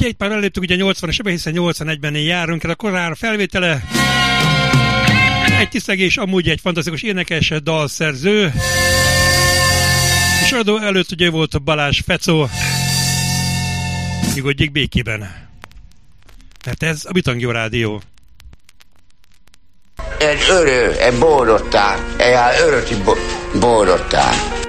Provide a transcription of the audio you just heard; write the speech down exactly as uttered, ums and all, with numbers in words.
ugye itt már előttük ugye nyolcvanas évben, hiszen nyolcvanegyben járunk el, a korán felvétele. Egy tisztegés, amúgy egy fantasztikus énekes, dalszerző. És adó előtt ugye volt a Balázs Fecó. Nyugodjék békében. Mert ez a Bitangyó Rádió. Egy örő, egy bódottál, egy öröti bódottál.